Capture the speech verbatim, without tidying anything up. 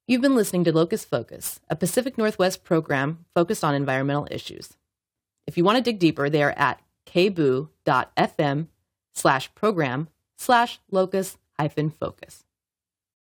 You've been listening to Locust Focus, a Pacific Northwest program focused on environmental issues. If you want to dig deeper, they are at kboo.fm slash program slash locust hyphen focus.